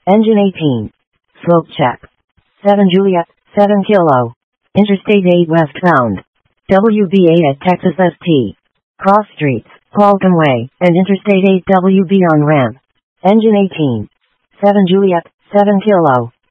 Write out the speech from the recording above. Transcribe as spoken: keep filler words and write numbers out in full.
Engine eighteen. Slope check. seven Juliet, seven Kilo. Interstate eight westbound. W B eight at Texas S T. Cross streets, Qualcomm Way, and Interstate eight W B on ramp. Engine eighteen. seven Juliet, seven Kilo.